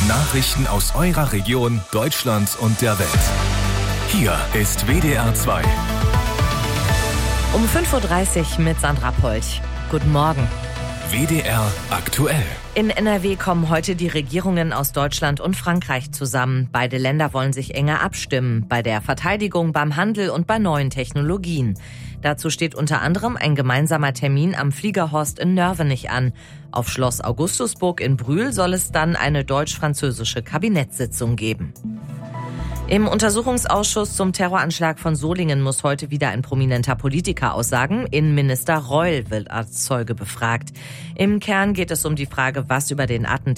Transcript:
Nachrichten aus eurer Region, Deutschland und der Welt. Hier ist WDR 2. Um 5.30 Uhr mit Sandra Polch. Guten Morgen. WDR aktuell. In NRW kommen heute die Regierungen aus Deutschland und Frankreich zusammen. Beide Länder wollen sich enger abstimmen. Bei der Verteidigung, beim Handel und bei neuen Technologien. Dazu steht unter anderem ein gemeinsamer Termin am Fliegerhorst in Nörvenich an. Auf Schloss Augustusburg in Brühl soll es dann eine deutsch-französische Kabinettssitzung geben. Im Untersuchungsausschuss zum Terroranschlag von Solingen muss heute wieder ein prominenter Politiker aussagen. Innenminister Reul wird als Zeuge befragt. Im Kern geht es um die Frage, was über den Attentäter